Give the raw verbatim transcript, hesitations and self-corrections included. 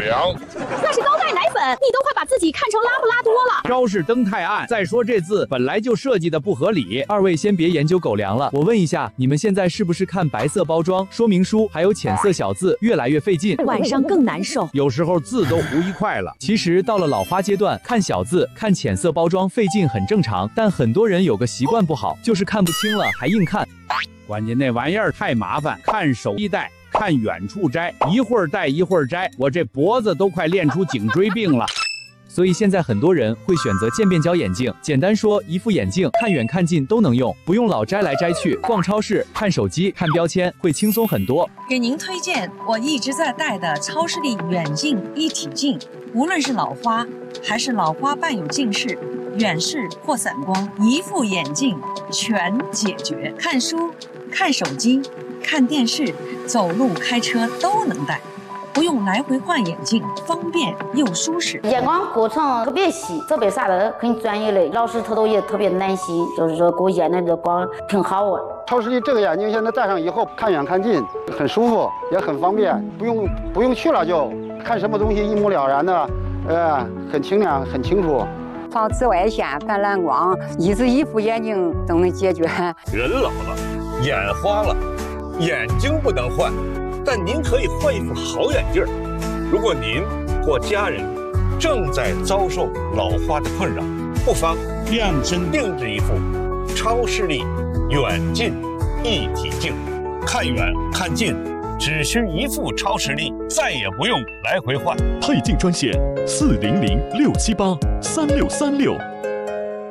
良。 那是高钙奶粉，你都快把自己看成拉布拉多了。 招式灯太暗，再说这字本来就设计的不合理。二位先别研究狗粮了，我问一下，你们现在是不是看白色包装、说明书还有浅色小字越来越费劲， 晚上更难受？ 有时候字都糊一块了。其实到了老花阶段，看小字、看浅色包装费劲很正常，但很多人有个习惯不好，就是看不清了还硬看。关键那玩意儿太麻烦，看手一戴，看远处摘，一会儿戴一会儿摘，我这脖子都快练出颈椎病了。所以现在很多人会选择渐变焦眼镜，简单说，一副眼镜看远看近都能用，不用老摘来摘去。逛超市、看手机、看标签会轻松很多。 给您推荐我一直在戴的超视力远近一体镜，无论是老花还是老花伴有近视、远视或散光，一副眼镜全解决。看书、看手机、看电视、走路、开车都能戴。不用来回换眼镜，方便又舒适。 眼光过程特别细，设备啥的很专业的，老师他都也特别耐心，就是说给我验的这光挺好啊。 超视力这个眼镜现在戴上以后，看远看近很舒服，也很方便，不用不用去了就看什么东西一目了然的，呃，很清亮，很清楚。 防紫外线、反蓝光，一只一副眼镜都能解决。 人老了，眼花了，眼睛不能换。但您可以换一副好眼镜。如果您或家人正在遭受老花的困扰，不妨量身定制一副超视力远近一体镜，看远看近只需一副超视力，再也不用来回换。 配镜专线四零零六七八三六三六。